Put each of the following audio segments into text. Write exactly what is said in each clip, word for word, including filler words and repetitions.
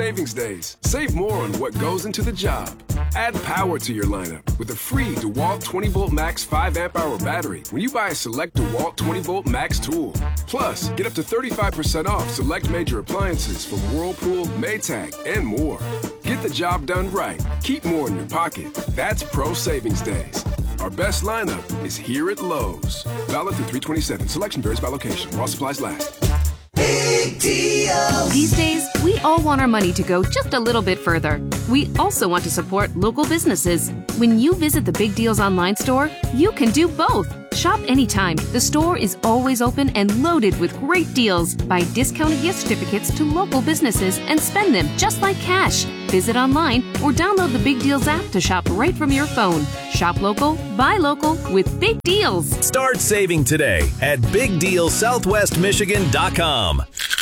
Savings Days. Save more on what goes into the job. Add power to your lineup with a free DeWalt twenty volt max five amp hour battery when you buy a select DeWalt twenty volt max tool. Plus, get up to thirty-five percent off select major appliances from Whirlpool, Maytag, and more. Get the job done right. Keep more in your pocket. That's Pro Savings Days. Our best lineup is here at Lowe's. Valid through three twenty-seven. Selection varies by location. While supplies last. Big deals. These days, we all want our money to go just a little bit further. We also want to support local businesses. When you visit the Big Deals online store, you can do both. Shop anytime. The store is always open and loaded with great deals. Buy discounted gift certificates to local businesses and spend them just like cash. Visit online or download the Big Deals app to shop right from your phone. Shop local, buy local with Big Deals. Start saving today at big deal southwest michigan dot com.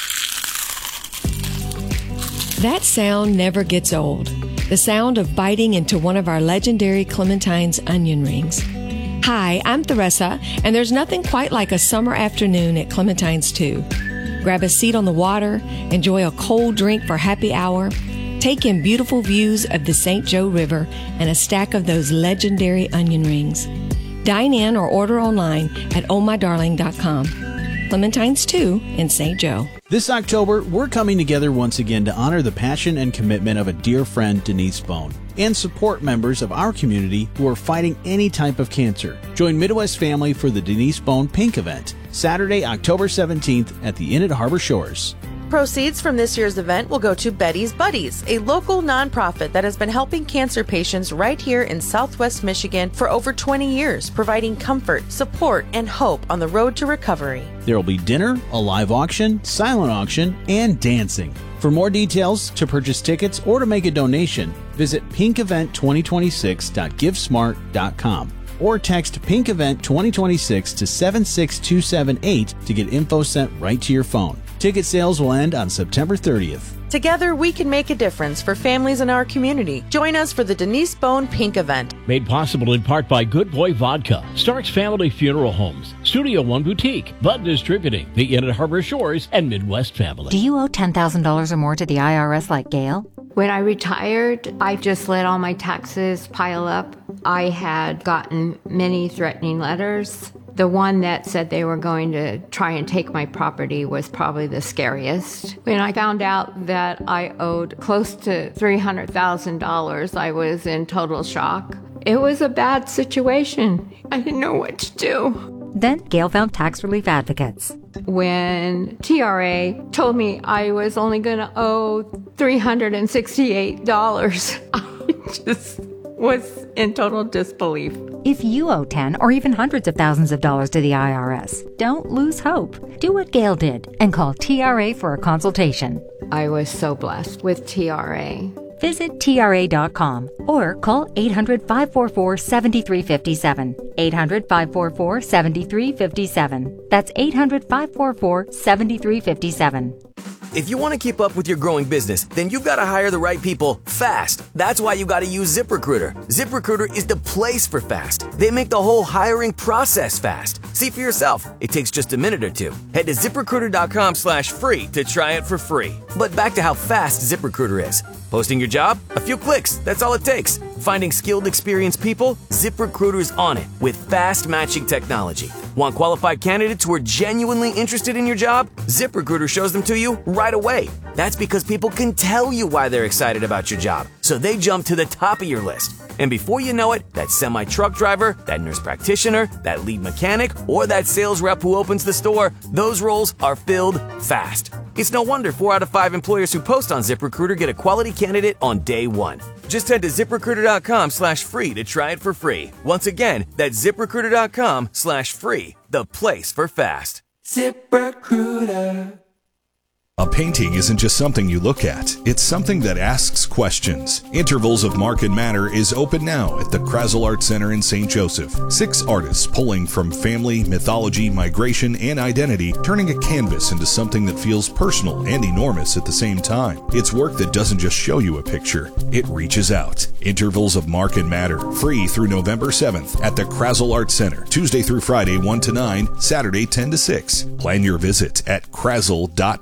That sound never gets old. The sound of biting into one of our legendary Clementine's onion rings. Hi, I'm Theresa, and there's nothing quite like a summer afternoon at Clementine's too. Grab a seat on the water, enjoy a cold drink for happy hour, take in beautiful views of the Saint Joe River and a stack of those legendary onion rings. Dine in or order online at oh my darling dot com. Clementine's two in Saint Joe. This October, we're coming together once again to honor the passion and commitment of a dear friend, Denise Bone, and support members of our community who are fighting any type of cancer. Join Midwest Family for the Denise Bone Pink event, Saturday, October seventeenth at the Inn at Harbor Shores. Proceeds from this year's event will go to Betty's Buddies, a local nonprofit that has been helping cancer patients right here in Southwest Michigan for over twenty years, providing comfort, support, and hope on the road to recovery. There will be dinner, a live auction, silent auction, and dancing. For more details, to purchase tickets, or to make a donation, visit pink event twenty twenty-six dot give smart dot com or text pink event twenty twenty-six to seven six two seven eight to get info sent right to your phone. Ticket sales will end on September thirtieth. Together, we can make a difference for families in our community. Join us for the Denise Bone Pink event. Made possible in part by Good Boy Vodka, Stark's Family Funeral Homes, Studio One Boutique, Bud Distributing, the Inn at Harbor Shores, and Midwest Family. Do you owe ten thousand dollars or more to the I R S like Gail? When I retired, I just let all my taxes pile up. I had gotten many threatening letters. The one that said they were going to try and take my property was probably the scariest. When I found out that I owed close to three hundred thousand dollars, I was in total shock. It was a bad situation. I didn't know what to do. Then Gail found Tax Relief Advocates. When T R A told me I was only going to owe three hundred sixty-eight dollars, I just was in total disbelief. If you owe ten or even hundreds of thousands of dollars to the I R S, don't lose hope. Do what Gail did and call T R A for a consultation. I was so blessed with T R A. Visit T R A dot com or call eight hundred, five four four, seven three five seven. eight hundred, five four four, seven three five seven. That's eight hundred, five four four, seven three five seven. If you want to keep up with your growing business, then you've got to hire the right people fast. That's why you got to use ZipRecruiter. ZipRecruiter is the place for fast. They make the whole hiring process fast. See for yourself. It takes just a minute or two. Head to ZipRecruiter.com slash free to try it for free. But back to how fast ZipRecruiter is. Posting your job? A few clicks. That's all it takes. Finding skilled, experienced people? ZipRecruiter's on it with fast matching technology. Want qualified candidates who are genuinely interested in your job? ZipRecruiter shows them to you right away. That's because people can tell you why they're excited about your job, so they jump to the top of your list. And before you know it, that semi-truck driver, that nurse practitioner, that lead mechanic, or that sales rep who opens the store, those roles are filled fast. It's no wonder four out of five employers who post on ZipRecruiter get a quality candidate on day one. Just head to ZipRecruiter.com slash free to try it for free. Once again, that's ZipRecruiter.com slash free, the place for fast. ZipRecruiter. A painting isn't just something you look at. It's something that asks questions. Intervals of Mark and Matter is open now at the Krasel Art Center in Saint Joseph. Six artists pulling from family, mythology, migration, and identity, turning a canvas into something that feels personal and enormous at the same time. It's work that doesn't just show you a picture. It reaches out. Intervals of Mark and Matter, free through November seventh at the Krasel Art Center, Tuesday through Friday one to nine, Saturday ten to six. Plan your visit at krasel dot org.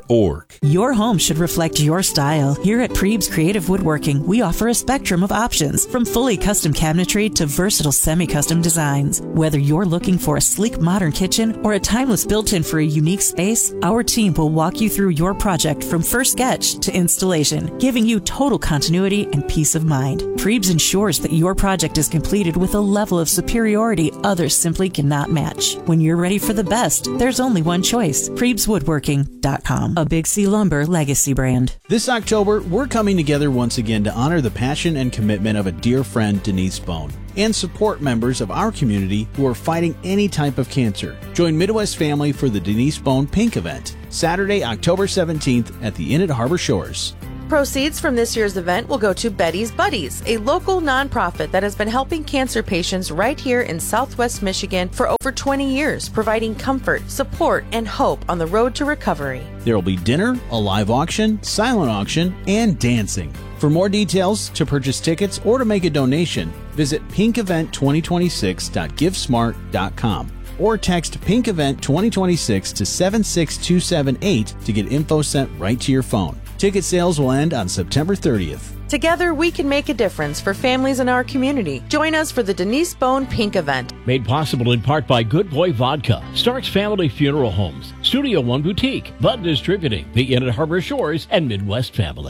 woodwork. Your home should reflect your style. Here at Preeb's Creative Woodworking, we offer a spectrum of options, from fully custom cabinetry to versatile semi-custom designs. Whether you're looking for a sleek modern kitchen or a timeless built-in for a unique space, our team will walk you through your project from first sketch to installation, giving you total continuity and peace of mind. Preeb's ensures that your project is completed with a level of superiority others simply cannot match. When you're ready for the best, there's only one choice. Preebs Woodworking dot com, a Big C Lumber legacy brand. This October, we're coming together once again to honor the passion and commitment of a dear friend, Denise Bone, and support members of our community who are fighting any type of cancer. Join Midwest Family for the Denise Bone Pink event, Saturday, October seventeenth at the Inn at Harbor Shores. Proceeds from this year's event will go to Betty's Buddies, a local nonprofit that has been helping cancer patients right here in Southwest Michigan for over twenty years, providing comfort, support, and hope on the road to recovery. There will be dinner, a live auction, silent auction, and dancing. For more details, to purchase tickets, or to make a donation, visit pink event twenty twenty-six dot give smart dot com or text pink event twenty twenty-six to seven six two seven eight to get info sent right to your phone. Ticket sales will end on September thirtieth. Together, we can make a difference for families in our community. Join us for the Denise Bone Pink event. Made possible in part by Good Boy Vodka, Stark's Family Funeral Homes, Studio One Boutique, Bud Distributing, the Inn at Harbor Shores, and Midwest Family.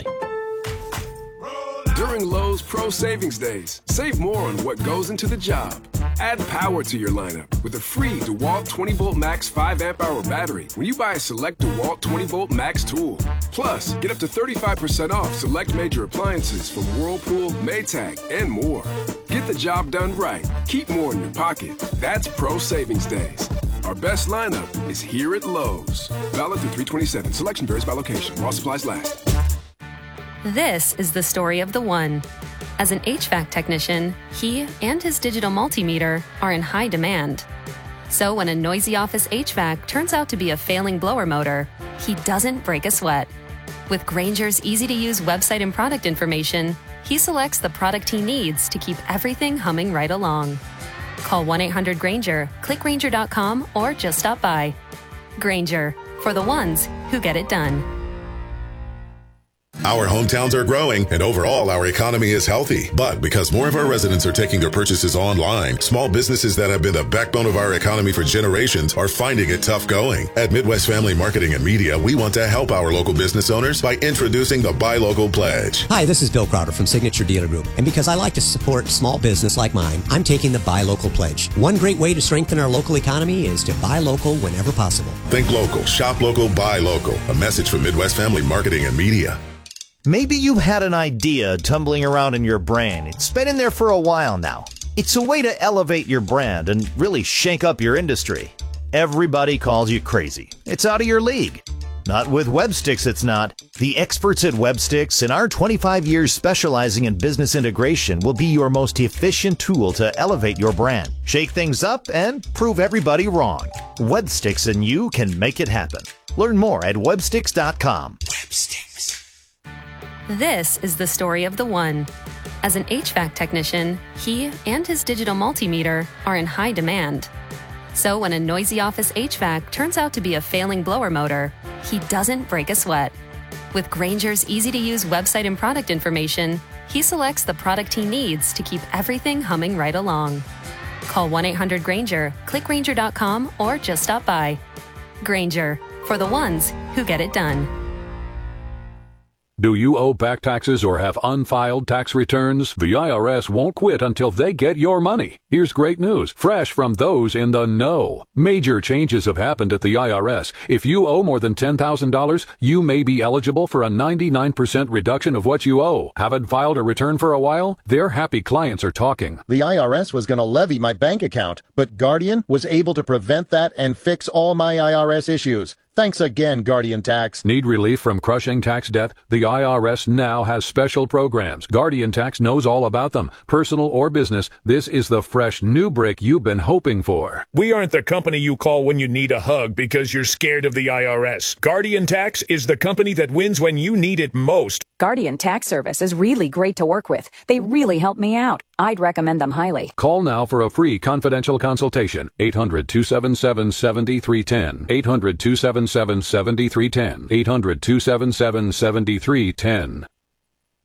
During Lowe's Pro Savings Days, save more on what goes into the job. Add power to your lineup with a free DeWalt twenty volt max five amp hour battery when you buy a select DeWalt twenty volt max tool. Plus, get up to thirty-five percent off select major appliances from Whirlpool, Maytag, and more. Get the job done right. Keep more in your pocket. That's Pro Savings Days. Our best lineup is here at Lowe's. Valid through three twenty-seven. Selection varies by location. While supplies last. This is the story of the one. As an H V A C technician, he and his digital multimeter are in high demand. So when a noisy office H V A C turns out to be a failing blower motor, he doesn't break a sweat. With Grainger's easy-to-use website and product information, he selects the product he needs to keep everything humming right along. Call one eight hundred Grainger, click Grainger dot com, or just stop by. Grainger, for the ones who get it done. Our hometowns are growing, and overall, our economy is healthy. But because more of our residents are taking their purchases online, small businesses that have been the backbone of our economy for generations are finding it tough going. At Midwest Family Marketing and Media, we want to help our local business owners by introducing the Buy Local Pledge. Hi, this is Bill Crowder from Signature Dealer Group. And because I like to support small business like mine, I'm taking the Buy Local Pledge. One great way to strengthen our local economy is to buy local whenever possible. Think local, shop local, buy local. A message from Midwest Family Marketing and Media. Maybe you've had an idea tumbling around in your brain. It's been in there for a while now. It's a way to elevate your brand and really shake up your industry. Everybody calls you crazy. It's out of your league. Not with WebSticks, it's not. The experts at WebSticks and our twenty-five years specializing in business integration will be your most efficient tool to elevate your brand, shake things up, and prove everybody wrong. WebSticks and you can make it happen. Learn more at websticks dot com. WebSticks. This is the story of the one. As an H V A C technician, he and his digital multimeter are in high demand. So when a noisy office H V A C turns out to be a failing blower motor, he doesn't break a sweat. With Grainger's easy-to-use website and product information, he selects the product he needs to keep everything humming right along. Call one eight hundred Grainger, click Grainger dot com, or just stop by. Grainger, for the ones who get it done. Do you owe back taxes or have unfiled tax returns? The I R S won't quit until they get your money. Here's great news, fresh from those in the know. Major changes have happened at the I R S. If you owe more than ten thousand dollars, you may be eligible for a ninety-nine percent reduction of what you owe. Haven't filed a return for a while? Their happy clients are talking. The I R S was going to levy my bank account, but Guardian was able to prevent that and fix all my I R S issues. Thanks again, Guardian Tax. Need relief from crushing tax debt? The I R S now has special programs. Guardian Tax knows all about them. Personal or business, this is the fresh new brick you've been hoping for. We aren't the company you call when you need a hug because you're scared of the I R S. Guardian Tax is the company that wins when you need it most. Guardian Tax Service is really great to work with. They really help me out. I'd recommend them highly. Call now for a free confidential consultation. eight hundred, two seven seven, seven three one zero. eight hundred, two seven seven, seven three one zero. eight hundred, two seven seven, seven three one zero.